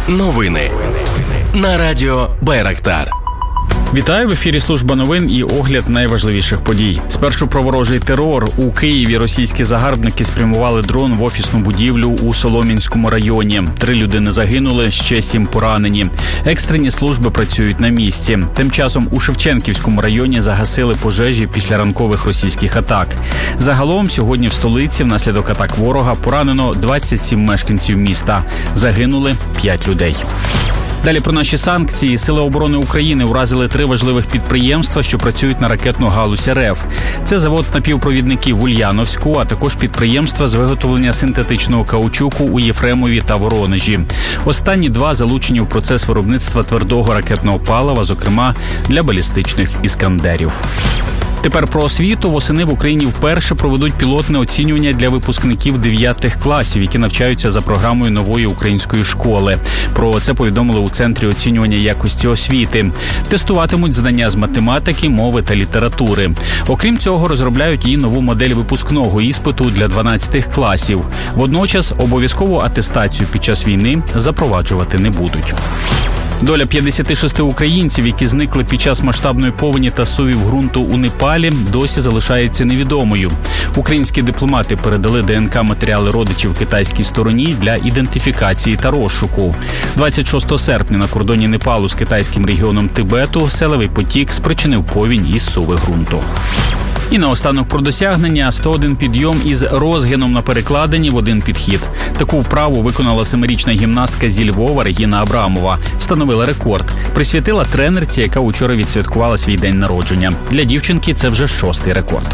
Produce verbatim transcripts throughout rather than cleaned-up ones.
Новини на радіо Байрактар. Вітаю, в ефірі служба новин і огляд найважливіших подій. Спершу про ворожий терор. У Києві російські загарбники спрямували дрон в офісну будівлю у Солом'янському районі. Три людини загинули, ще сім поранені. Екстрені служби працюють на місці. Тим часом у Шевченківському районі загасили пожежі після ранкових російських атак. Загалом сьогодні в столиці внаслідок атак ворога поранено двадцять сім мешканців міста. Загинули п'ять людей. Далі про наші санкції. Сили оборони України уразили три важливих підприємства, що працюють на ракетну галузь РФ. Це завод напівпровідників в Ульяновську, а також підприємства з виготовлення синтетичного каучуку у Єфремові та Воронежі. Останні два залучені в процес виробництва твердого ракетного палива, зокрема для балістичних іскандерів. Тепер про освіту. Восени в Україні вперше проведуть пілотне оцінювання для випускників дев'ятих класів, які навчаються за програмою нової української школи. Про це повідомили у Центрі оцінювання якості освіти. Тестуватимуть знання з математики, мови та літератури. Окрім цього, розробляють і нову модель випускного іспиту для дванадцятих класів. Водночас обов'язкову атестацію під час війни запроваджувати не будуть. Доля п'ятдесят шість українців, які зникли під час масштабної повені та сувів ґрунту у Непалі, досі залишається невідомою. Українські дипломати передали ДНК-матеріали родичів китайській стороні для ідентифікації та розшуку. двадцять шостого серпня на кордоні Непалу з китайським регіоном Тибету селевий потік спричинив повінь із суви ґрунту. І наостанок про досягнення. сто один підйом із розгином на перекладині в один підхід. Таку вправу виконала семирічна гімнастка зі Львова Регіна Абрамова. Встановила рекорд. Присвятила тренерці, яка учора відсвяткувала свій день народження. Для дівчинки це вже шостий рекорд.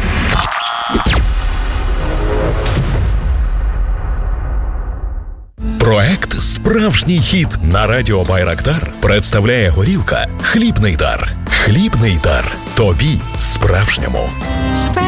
Проект «Справжній хіт» на радіо Байрактар представляє горілка «Хлібний дар». Хлібний дар. Тобі справжньому.